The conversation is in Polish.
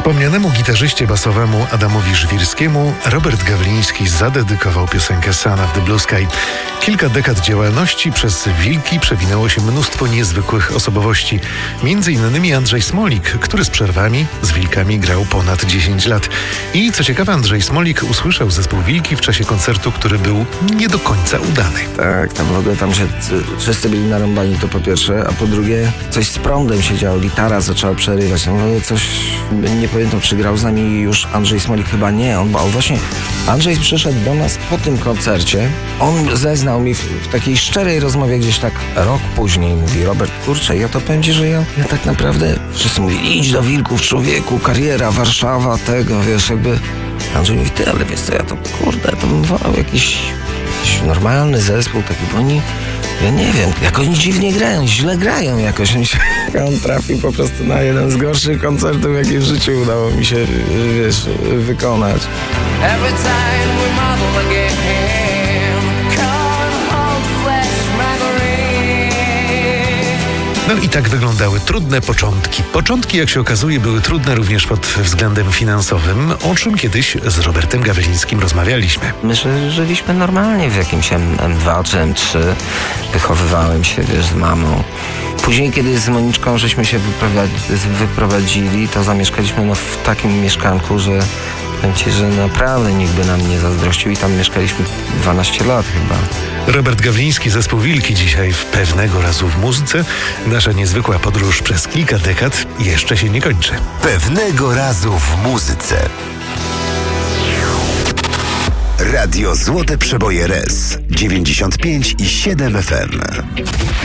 Wspomnianemu gitarzyście basowemu Adamowi Żwirskiemu Robert Gawliński zadedykował piosenkę Sun of the Blue Sky. Kilka dekad działalności przez Wilki przewinęło się mnóstwo niezwykłych osobowości. Między innymi Andrzej Smolik, który z przerwami z Wilkami grał ponad 10 lat. I co ciekawe, Andrzej Smolik usłyszał zespół Wilki w czasie koncertu, który był nie do końca udany. Tak, tam w ogóle się wszyscy byli narąbani, to po pierwsze, a po drugie coś z prądem się działo, gitara zaczęła przerywać, coś, nie pamiętam, czy grał z nami już Andrzej Smolik, chyba nie, on właśnie, Andrzej przyszedł do nas po tym koncercie, on zeznał mi w takiej szczerej rozmowie gdzieś tak rok później, mówi: Robert, kurczę, ja to powiem ci, że ja tak naprawdę, wszyscy mówili: idź do Wilków, człowieku, kariera, Warszawa, tego, wiesz, jakby. Andrzej mówi: ty, ale wiesz co, ja to, kurde, to bym wolał jakiś normalny zespół, taki, bo oni, ja nie wiem, jak oni dziwnie grają, źle grają jakoś. On trafił po prostu na jeden z gorszych koncertów, jakie w życiu udało mi się, wiesz, wykonać. Every time we model again. No i tak wyglądały trudne początki. Początki, jak się okazuje, były trudne również pod względem finansowym, o czym kiedyś z Robertem Gawlińskim rozmawialiśmy. My żyliśmy normalnie w jakimś M2 czy M3. Wychowywałem się, wiesz, z mamą. Później, kiedy z Moniczką żeśmy się wyprowadzili, to zamieszkaliśmy w takim mieszkanku, że powiem ci, że naprawdę nikt by nam nie zazdrościł i tam mieszkaliśmy 12 lat chyba. Robert Gawliński, zespół Wilki, dzisiaj w Pewnego razu w muzyce. Nasza niezwykła podróż przez kilka dekad jeszcze się nie kończy. Pewnego razu w muzyce. Radio Złote Przeboje RS 95,7 FM.